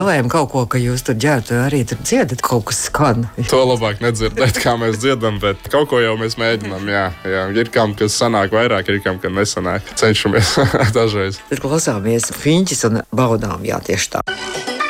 Spēlējam kaut ko, ka jūs tur ģērbtu, arī tur dziedat, kaut kas skan. To labāk nedzirdēt, kā mēs dziedam, bet kaut ko jau mēs mēģinām. Jā. Ir kam, kas sanāk vairāk, ir kam, kas nesanāk. Cenšamies dažreiz. Tad klausāmies Fiņķis un baudām, jā, tieši tā.